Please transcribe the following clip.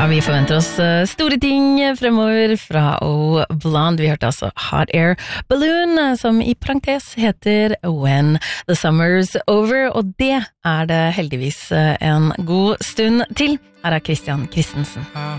Ja, vi forventer oss store ting fremover fra O Blonde. Vi hørte altså Hot Air Balloon, som i parentes heter When the Summer's Over, og det det heldigvis en god stund til. Her Christian Christensen.